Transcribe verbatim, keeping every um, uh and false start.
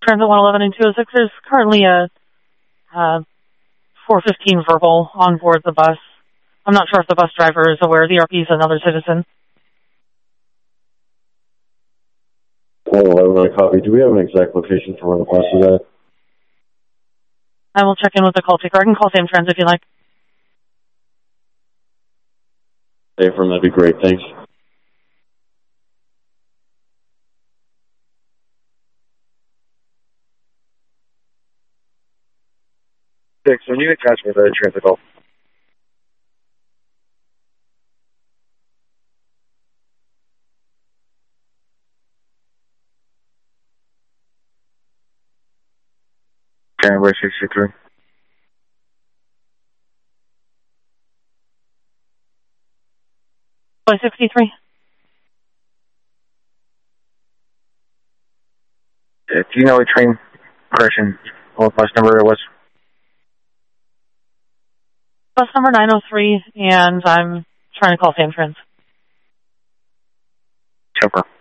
Transit one eleven and two oh six, there's currently a uh, four fifteen verbal on board the bus. I'm not sure if the bus driver is aware the R P is another citizen. one eleven, I copy. Do we have an exact location for where the bus is at? I will check in with the call taker. I can call Sam Trans if you like. Hey, from that'd be great. Thanks. Six, when you attach me the transit call. January sixty-three. By sixty-three. Do you know a train correction? What bus number it was? Bus number nine oh three, and I'm trying to call Sam Trans. Super.